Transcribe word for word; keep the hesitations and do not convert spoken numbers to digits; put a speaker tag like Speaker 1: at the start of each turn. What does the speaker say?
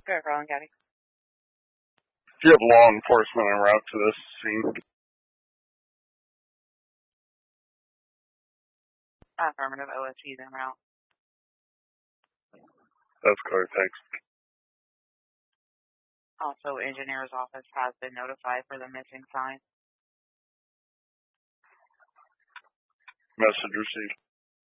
Speaker 1: Go ahead, Roland County.
Speaker 2: Do you have law enforcement en route to this scene?
Speaker 1: Affirmative, O S G's en route.
Speaker 2: That's clear, thanks.
Speaker 1: Also, engineer's office has been notified for the missing sign.
Speaker 2: Message received.